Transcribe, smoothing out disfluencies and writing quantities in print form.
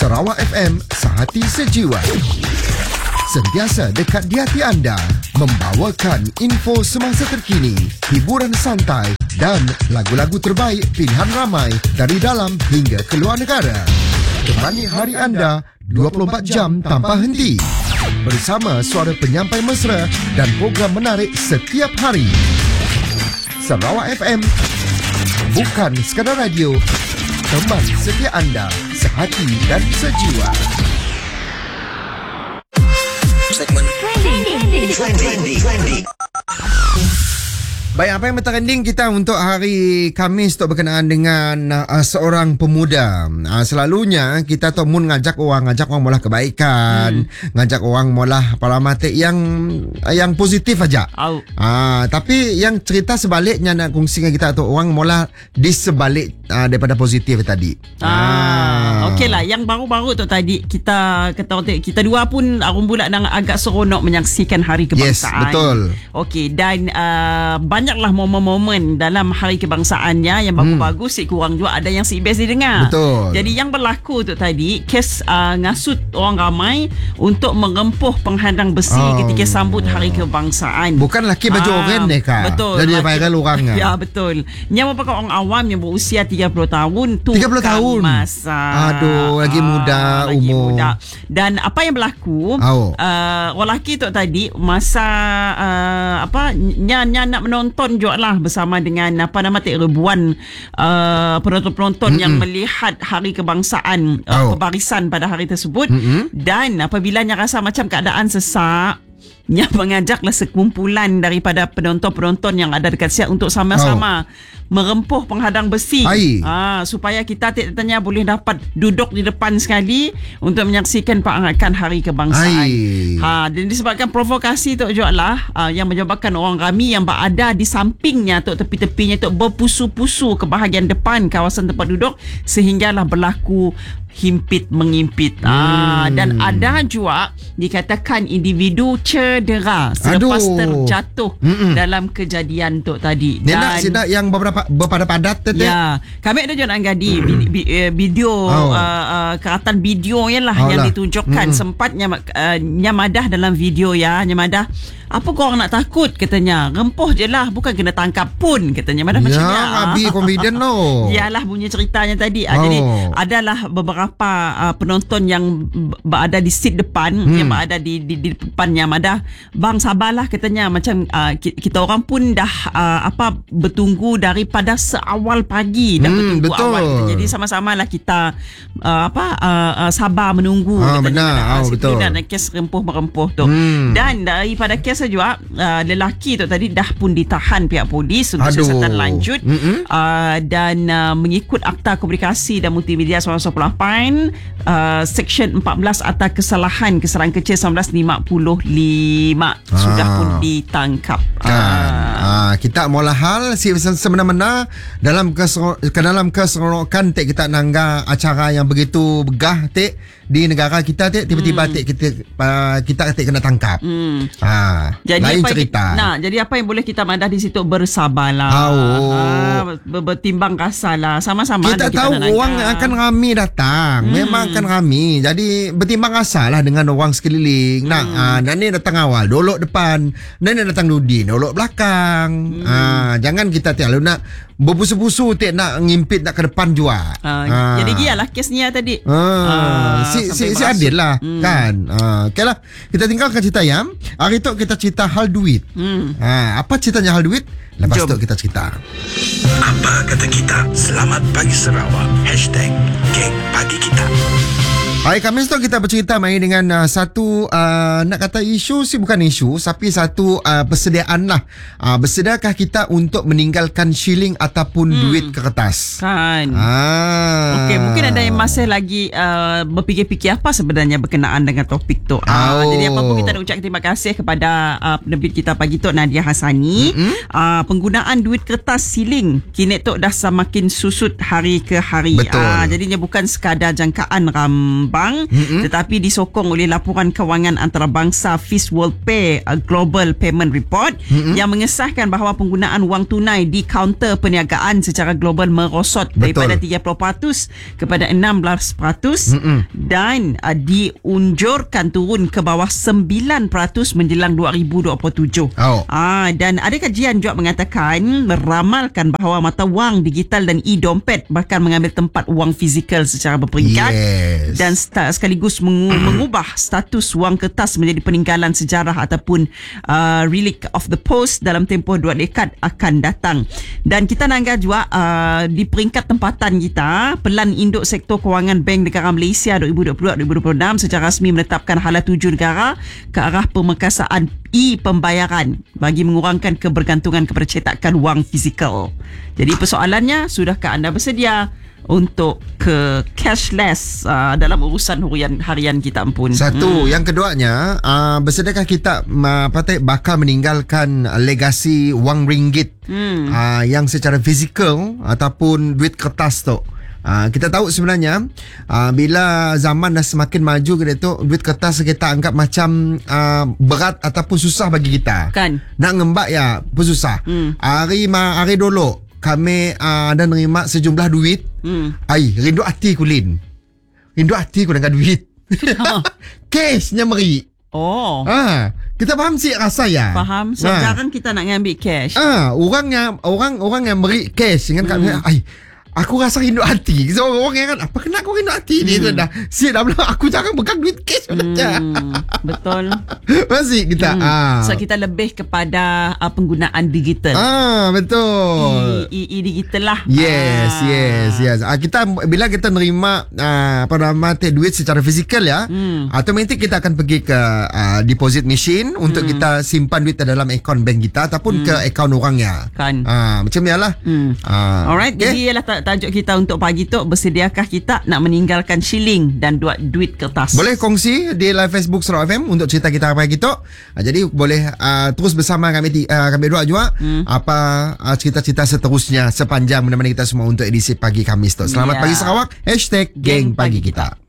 Sarawak FM, sehati sejiwa. Sentiasa dekat di hati anda, membawakan info semasa terkini, hiburan santai dan lagu-lagu terbaik pilihan ramai dari dalam hingga keluar negara. Temani hari anda 24 jam tanpa henti. Bersama suara penyampai mesra dan program menarik setiap hari. Sarawak FM, bukan sekadar radio, teman setia anda, sehati dan sejiwa. Segmen Trendy. Baik, apa yang bertrending kita untuk hari Khamis untuk berkenaan dengan seorang pemuda. Selalunya kita tu mun ngajak orang mula kebaikan, ngajak orang mula paramatik yang positif aja. Tapi yang cerita sebaliknya nak kongsi dengan kita tu orang mula di sebalik daripada positif tadi. Okeylah, yang baru-baru tu tadi kita dua pun pula nang agak seronok menyaksikan Hari Kebangsaan. Yes, betul. Okey, dan banyaklah momen-momen dalam Hari Kebangsaannya yang bagus, kurang juga ada yang si best didengar. Betul. Jadi yang berlaku tu tadi, kes ngasut orang ramai untuk mengempuh penghadang besi ketika sambut Hari Kebangsaan. Bukan laki baju oren deh kak. Betul. Jadi viral orangnya. Ya, betul. Yang merupakan orang awam yang berusia 30 tahun. 30 tahun? Masa. Aduh, lagi muda umur. Muda. Dan apa yang berlaku, orang lelaki tu tadi masa nya nak menonton juga lah bersama dengan ribuan penonton-penonton yang melihat Hari Kebangsaan, pembarisan pada hari tersebut. Dan apabila nya rasa macam keadaan sesak, nya mengajaklah sekumpulan daripada penonton-penonton yang ada dekat siap untuk sama-sama merempuh penghadang besi, supaya kita tanya boleh dapat duduk di depan sekali untuk menyaksikan peringatan Hari Kebangsaan. Dan disebabkan provokasi tu juga lah yang menyebabkan orang ramai yang berada di sampingnya tu, tepi-tepinya tu, berpusu-pusu ke bahagian depan kawasan tempat duduk sehinggalah berlaku himpit-mengimpit. Dan ada juga dikatakan individu cedera selepas terjatuh dalam kejadian tu tadi. Dan sidak yang berpadat-padat tu. Ya, kami ada juga Angadi video keratan video lah yang ditunjukkan. Sempatnya nyamadah dalam video ya, nyamadah apa korang nak takut katanya, rempuh je lah, bukan kena tangkap pun katanya. Madah macam ni. Abi confident no. Yalah bunyi ceritanya tadi. Jadi adalah beberapa penonton yang berada di seat depan, yang berada di depannya. Madah bang sabarlah katanya, macam kita orang pun dah bertunggu daripada seawal pagi, dah bertunggu awal. Jadi sama-sama lah kita sabar menunggu. Benar. Betul. Dan kes rempuh-merempuh tu. Dan daripada kes juga lelaki tu tadi dah pun ditahan pihak polis untuk siasatan lanjut. Dan mengikut Akta Komunikasi dan Multimedia 1998 Seksyen 14 atas kesalahan keserangan kecil 1955 sudah pun ditangkap. Kita mula hal semena-mena dalam keseronokan kita nangga acara yang begitu begah di negara kita tiba-tiba kita kena tangkap. Jadi lain cerita. Jadi apa yang boleh kita madah di situ, bersabarlah. Bertimbang kasarlah, sama-sama kita tahu orang akan ramai datang. Memang akan ramai. Jadi bertimbang kasarlah dengan orang sekeliling. Dan ni datang awal, dolok depan. Dan ni datang dudi, dolok belakang. Jangan kita lalu nak berbusu-busu nak ngimpit nak ke depan juga. Jadi gialah kesnya tadi. Si adil lah kan. Okay lah, kita tinggalkan cerita yang hari tu kita cerita hal duit. Apa ceritanya hal duit? Lepas tu kita cerita. Apa kata kita? Selamat pagi Sarawak. #Geng Pagi Kita. Hari Khamis tu kita bercerita main dengan satu nak kata isu sih bukan isu, tapi satu persediaan lah. Bersediakah kita untuk meninggalkan shilling ataupun duit kertas? Kan. Okey, mungkin ada yang masih lagi berfikir-fikir apa sebenarnya berkenaan dengan topik tu. Jadi apa pun kita nak ucap terima kasih kepada penerbit kita pagi tu, Nadia Hasani. Penggunaan duit kertas shilling kini tu dah semakin susut hari ke hari. Betul. Jadinya bukan sekadar jangkaan ramai wang, tetapi disokong oleh laporan kewangan antarabangsa Fist World Pay Global Payment Report yang mengesahkan bahawa penggunaan wang tunai di kaunter perniagaan secara global merosot daripada 30% kepada 16% dan diunjurkan turun ke bawah 9% menjelang 2027. Dan ada kajian juga mengatakan meramalkan bahawa mata wang digital dan e-dompet bahkan mengambil tempat wang fizikal secara berperingkat dan sekaligus mengubah status wang kertas menjadi peninggalan sejarah ataupun relic of the post dalam tempoh 2 dekad akan datang. Dan kita nanggah juga di peringkat tempatan kita, Pelan Induk Sektor Kewangan Bank Negara Malaysia 2022-2026 secara rasmi menetapkan hala tuju negara ke arah pemerkasaan e-pembayaran bagi mengurangkan kebergantungan kepada cetakan wang fizikal. Jadi persoalannya, sudahkah anda bersedia untuk ke cashless dalam urusan harian kita pun? Satu. Yang keduanya, bersediakah kita bakal meninggalkan legasi wang ringgit yang secara fizikal ataupun duit kertas tu? Kita tahu sebenarnya bila zaman dah semakin maju duit kertas kita anggap macam berat ataupun susah bagi kita. Kan? Nak ngembak ya pun susah. Hari dulu kami ada nerima sejumlah duit. Rindu hati kulin. Rindu hati ku dengan duit. Cashnya meri. Kita faham sih rasa ya. Faham. Sekarang kita nak ngambil cash. Orang yang meri cash dengan kami. Aku rasa rindu hati. So orang yang apa kena aku rindu hati ni dah. Siap dah bilang aku jangan pegang duit cash betul. Masih kita So kita lebih kepada penggunaan digital. Betul. Digital lah. Yes. Kita bila kita nerima duit secara fizikal ya, automatik kita akan pergi ke deposit machine untuk kita simpan duit dalam akaun bank kita ataupun ke akaun orangnya. Kan. Macam yalah. Alright, jadi ialah tajuk kita untuk pagi tu, bersediakah kita nak meninggalkan shilling dan duit kertas? Boleh kongsi di live Facebook Sarawak FM untuk cerita kita pagi tu. Jadi boleh terus bersama kami dua juga apa cerita-cerita seterusnya sepanjang mana-mana kita semua untuk edisi pagi Khamis tu. Selamat pagi Sarawak. #Geng Pagi Kita.